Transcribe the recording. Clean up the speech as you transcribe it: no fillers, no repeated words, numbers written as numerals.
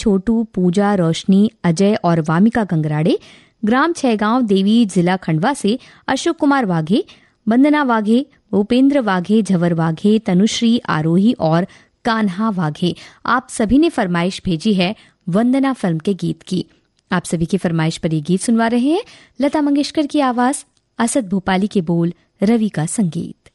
छोटू, पूजा, रोशनी, अजय और वामिका गंगराड़े। ग्राम छैगांव देवी, जिला खंडवा से अशोक कुमार वाघे, वंदना वाघे, भूपेंद्र वाघे, झवर वाघे, तनुश्री, आरोही और कान्हा वाघे। आप सभी ने फरमाइश भेजी है वंदना फिल्म के गीत की। आप सभी की फरमाइश पर ये गीत सुनवा रहे हैं लता मंगेशकर की आवाज, असद भोपाली के बोल, रवि का संगीत।